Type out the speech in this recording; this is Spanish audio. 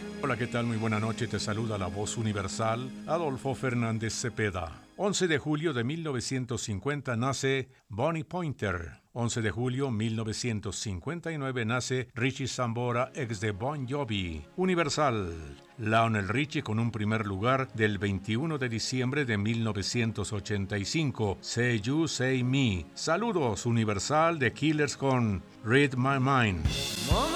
Hola, ¿qué tal? Muy buena noche. Te saluda la voz universal, Adolfo Fernández Cepeda. 11 de julio de 1950 nace Bonnie Pointer. 11 de julio 1959 nace Richie Sambora, ex de Bon Jovi. Universal. Lionel Richie con un primer lugar del 21 de diciembre de 1985. Say You, Say Me. Saludos, Universal, de Killers con Read My Mind.